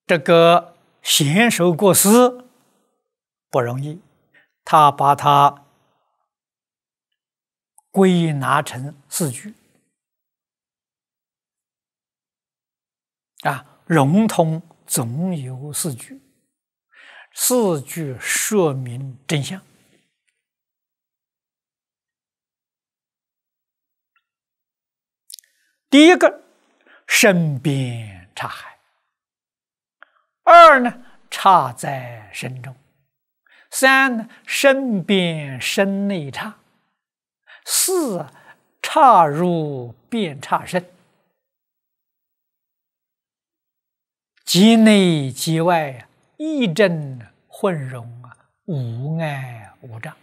这个贤首过失不容易，他把它归纳成4句融通总有4句，4句说明真相。第一个，身边差海；2呢，差在身中；3呢，身边身内差；4差入变差身，即内即外，一真混融，无碍无障。